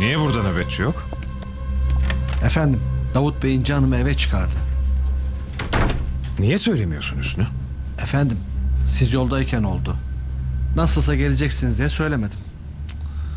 Niye burada nöbetçi yok? Efendim, Davut Bey İnci Hanım'ı eve çıkardı. Niye söylemiyorsun Hüsnü? Efendim, siz yoldayken oldu. Nasılsa geleceksiniz diye söylemedim.